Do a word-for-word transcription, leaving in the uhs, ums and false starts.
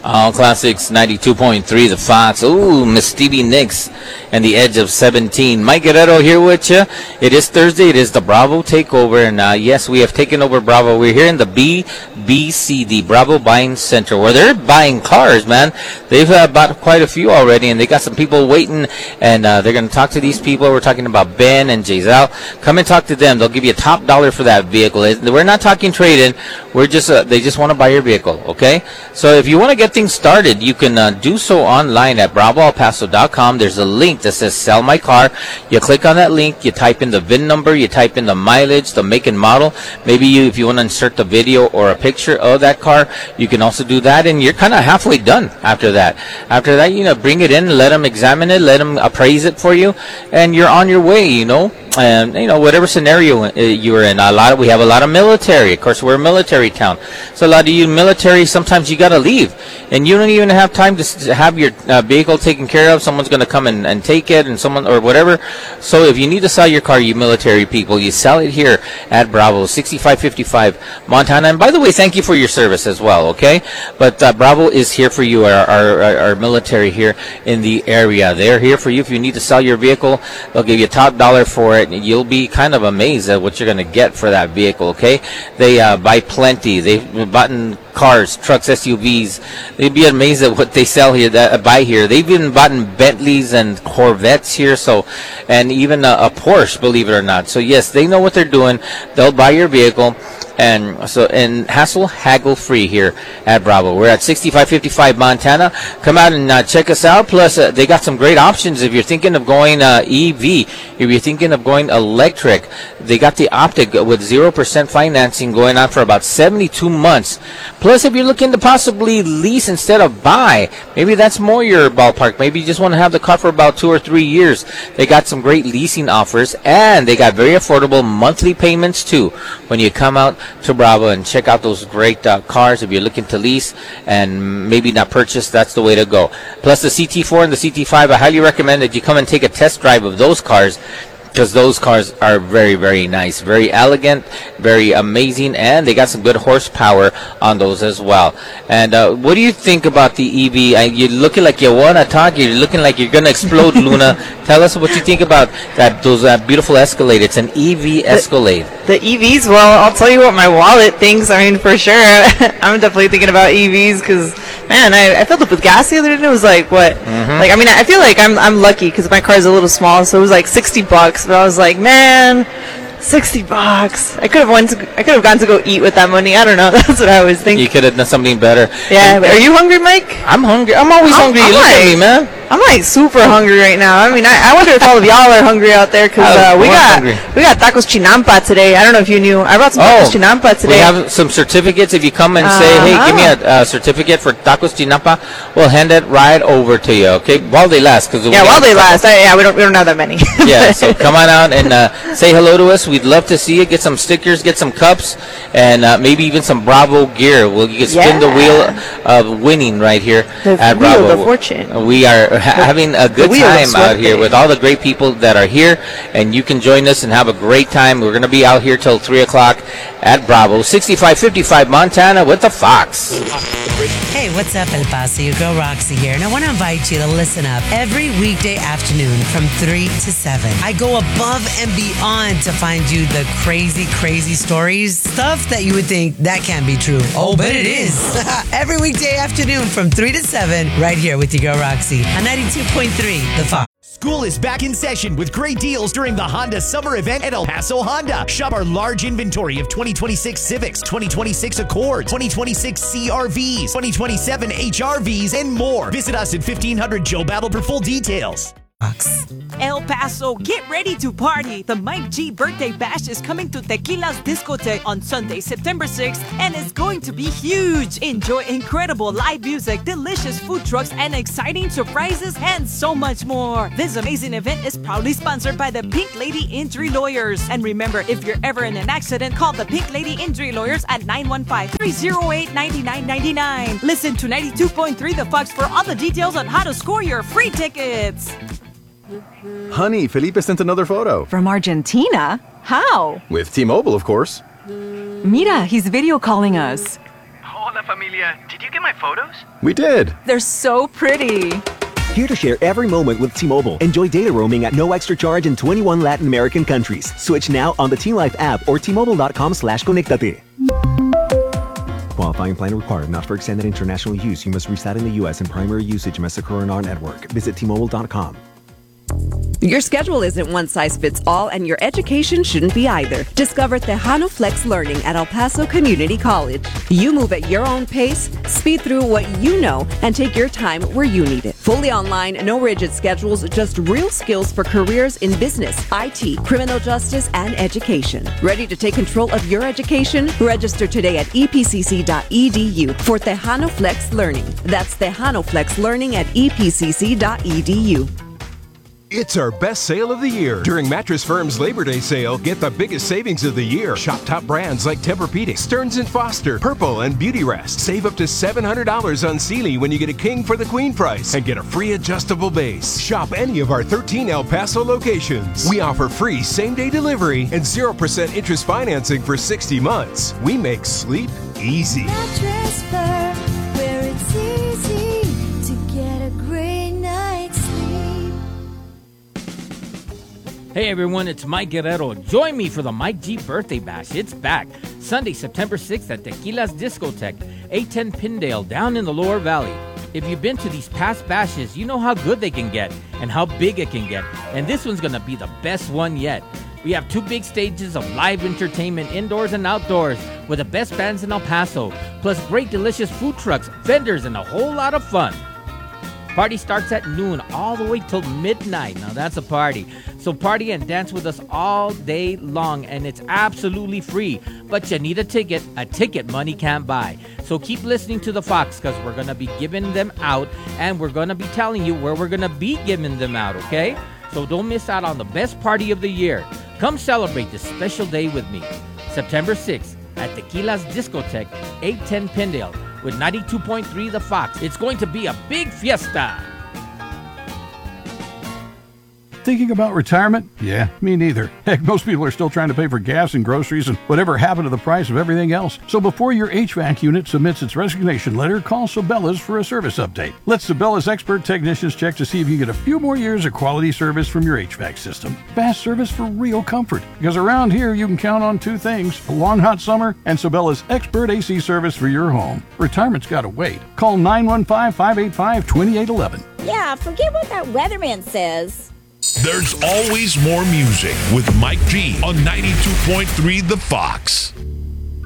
All Classics ninety-two point three, The Fox. Ooh, Miss Stevie Nicks and the Edge of seventeen. Mike Guerrero here with you. It is Thursday. It is the Bravo Takeover. And uh, yes, we have taken over Bravo. We're here in the B B C, the Bravo Buying Center, where they're buying cars, man. They've uh, bought quite a few already, and they got some people waiting, and uh, they're going to talk to these people. We're talking about Ben and Giselle. Come and talk to them. They'll give you a top dollar for that vehicle. We're not talking trade-in. We're just, uh, they just want to buy your vehicle, okay? So if you want to get things started, you can uh, do so online at bravo el paso dot com. There's a link that says sell my car. You click on that link, you type in the V I N number, you type in the mileage, the make and model. Maybe you, if you want to insert the video or a picture of that car, you can also do that, and you're kind of halfway done after that. After that, you know, bring it in, let them examine it, let them appraise it for you, and you're on your way, you know. And you know, whatever scenario uh, you're in, a lot of, we have a lot of military. Of course, we're a military town, so a lot of you military, sometimes you got to leave, and you don't even have time to s- have your uh, vehicle taken care of. Someone's going to come and, and take it, and someone or whatever. So if you need to sell your car, you military people, you sell it here at Bravo, sixty-five fifty-five Montana. And by the way, thank you for your service as well, okay? But uh, Bravo is here for you, our, our, our, our military here in the area. They're here for you. If you need to sell your vehicle, they'll give you a top dollar for it. You'll be kind of amazed at what you're going to get for that vehicle, okay? They uh, buy plenty. They've bought cars, trucks, S U Vs. They'd be amazed at what they sell here, that uh, buy here. They've even bought Bentleys and Corvettes here, so, and even a, a Porsche, believe it or not. So yes, they know what they're doing. They'll buy your vehicle. And so, and hassle haggle free here at Bravo. We're at sixty-five fifty-five Montana. Come out and uh, check us out. Plus, uh, they got some great options if you're thinking of going uh, E V. If you're thinking of going electric, they got the Optic with zero percent financing going on for about seventy-two months. Plus, if you're looking to possibly lease instead of buy, maybe that's more your ballpark. Maybe you just want to have the car for about two or three years. They got some great leasing offers, and they got very affordable monthly payments too when you come out to Bravo and check out those great uh, cars. If you're looking to lease and maybe not purchase, that's the way to go. Plus the C T four and the C T five, I highly recommend that you come and take a test drive of those cars, because those cars are very, very nice, very elegant, very amazing, and they got some good horsepower on those as well. And uh, what do you think about the E V? Uh, you're looking like you want to talk. You're looking like you're going to explode, Luna. Tell us what you think about that. Those uh, beautiful Escalade. It's an E V Escalade. The, the E Vs, well, I'll tell you what my wallet thinks. I mean, for sure, I'm definitely thinking about E Vs because, man, I, I filled up with gas the other day, and it was like, what? Mm-hmm. Like, I mean, I feel like I'm I'm lucky because my car is a little small, so it was like sixty bucks. But I was like, man, sixty bucks. I could have went to, I could have gone to go eat with that money. I don't know. That's what I was thinking. You could have done something better. Yeah. Are you hungry, Mike? I'm hungry. I'm always I'm, hungry. I'm Look like, at me, man. I'm like super hungry right now. I mean, I, I wonder if all of y'all are hungry out there because uh, we got hungry. we got tacos chinampa today. I don't know if you knew. I brought some oh, tacos chinampa today. We have some certificates. If you come and uh-huh. say, hey, give me a uh, certificate for tacos chinampa, we'll hand it right over to you. Okay, while they last. Cause yeah, while they last. I, yeah, we don't we don't have that many. Yeah, so come on out and uh, say hello to us. We'd love to see you. Get some stickers, get some cups, and uh, maybe even some Bravo gear. We'll you can spin yeah. the wheel of winning right here the at wheel, Bravo. The fortune. We are ha- having a good time out here with all the great people that are here, and you can join us and have a great time. We're going to be out here till three o'clock at Bravo, sixty-five fifty-five Montana with the Fox. Hey, what's up, El Paso? Your girl Roxy here, and I want to invite you to listen up every weekday afternoon from three to seven. I go above and beyond to find you the crazy, crazy stories, stuff that you would think that can't be true. Oh, but it is. Every weekday afternoon from three to seven, right here with your girl Roxy on ninety-two point three, The Fox. School is back in session with great deals during the Honda Summer Event at El Paso Honda. Shop our large inventory of twenty twenty-six Civics, twenty twenty-six Accords, twenty twenty-six C R Vs, twenty twenty-seven H R Vs, and more. Visit us at fifteen hundred Joe Battle for full details. El Paso, get ready to party. The Mike G Birthday Bash is coming to Tequila's Discotheque on Sunday, September sixth, and it's going to be huge. Enjoy incredible live music, delicious food trucks, and exciting surprises, and so much more. This amazing event is proudly sponsored by the Pink Lady Injury Lawyers. And remember, if you're ever in an accident, call the Pink Lady Injury Lawyers at nine one five, three oh eight, nine nine nine nine. Listen to ninety-two point three The Fox for all the details on how to score your free tickets. Honey, Felipe sent another photo. From Argentina? How? With T-Mobile, of course. Mira, he's video calling us. Hola, familia. Did you get my photos? We did. They're so pretty. Here to share every moment with T-Mobile. Enjoy data roaming at no extra charge in twenty-one Latin American countries. Switch now on the T-Life app or T-Mobile.com slash conectate. Qualifying plan required. Not for extended international use. You must reside in the U S and primary usage must occur on our network. Visit T Mobile dot com. Your schedule isn't one size fits all, and your education shouldn't be either. Discover Tejano Flex Learning at El Paso Community College. You move at your own pace, speed through what you know, and take your time where you need it. Fully online, no rigid schedules, just real skills for careers in business, I T, criminal justice, and education. Ready to take control of your education? Register today at E P C C dot E D U for Tejano Flex Learning. That's Tejano Flex Learning at E P C C dot E D U. It's our best sale of the year. During Mattress Firm's Labor Day sale, get the biggest savings of the year. Shop top brands like Tempur-Pedic, Stearns and Foster, Purple, and Beautyrest. Save up to seven hundred dollars on Sealy when you get a king for the queen price and get a free adjustable base. Shop any of our thirteen El Paso locations. We offer free same-day delivery and zero percent interest financing for sixty months. We make sleep easy. Mattress Firm, where it's easy to get a great night's sleep. Hey everyone, it's Mike Guerrero. Join me for the Mike G Birthday Bash. It's back. Sunday, September sixth at Tequila's Discotheque, eight ten Pindale, down in the Lower Valley. If you've been to these past bashes, you know how good they can get and how big it can get. And this one's going to be the best one yet. We have two big stages of live entertainment indoors and outdoors with the best bands in El Paso, plus great delicious food trucks, vendors, and a whole lot of fun. Party starts at noon all the way till midnight. Now that's a party. So party and dance with us all day long, and it's absolutely free. But you need a ticket. A ticket money can't buy. So keep listening to the Fox, because we're going to be giving them out, and we're going to be telling you where we're going to be giving them out, okay? So don't miss out on the best party of the year. Come celebrate this special day with me. September sixth at Tequila's Discotheque, eight ten Pindale. With ninety-two point three The Fox. It's going to be a big fiesta. Thinking about retirement? Yeah, me neither. Heck, most people are still trying to pay for gas and groceries and whatever happened to the price of everything else. So before your H V A C unit submits its resignation letter, call Sabella's for a service update. Let Sabella's expert technicians check to see if you get a few more years of quality service from your H V A C system. Fast service for real comfort. Because around here, you can count on two things: a long hot summer and Sabella's expert A C service for your home. Retirement's got to wait. Call nine one five, five eight five, two eight one one. Yeah, forget what that weatherman says. There's always more music with Mike G on ninety-two point three The Fox.